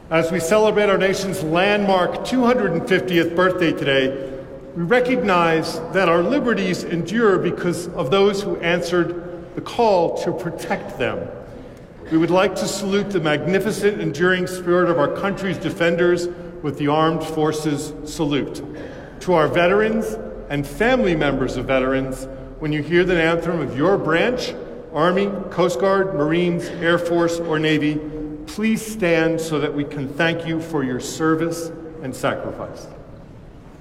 As we celebrate our nation's landmark 250th birthday today, we recognize that our liberties endure because of those who answered the call to protect them. We would like to salute the magnificent, enduring spirit of our country's defenders with the Armed Forces Salute. To our veterans and family members of veterans, when you hear the anthem of your branch, Army, Coast Guard, Marines, Air Force, or Navy, please stand so that we can thank you for your service and sacrifice.